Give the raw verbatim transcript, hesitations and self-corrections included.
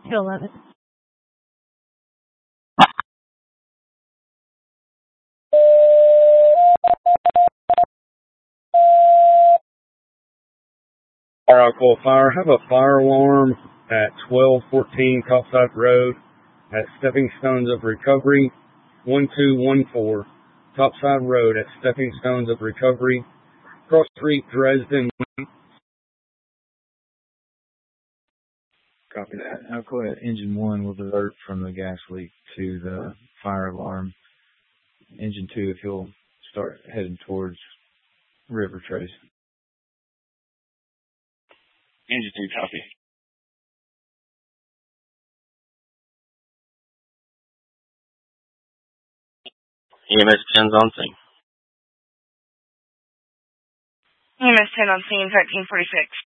two eleven. Alright, Fire. Have a fire alarm at twelve fourteen Topside Road at Stepping Stones of Recovery, one two one four Topside Road at Stepping Stones of Recovery, Cross Street, Dresden. Copy that. I'll go ahead. Engine one will divert from the gas leak to the fire alarm. Engine two, if you'll start heading towards River Trace. Engine two, copy. E M S ten's on scene. E M S ten on scene, thirteen forty-six.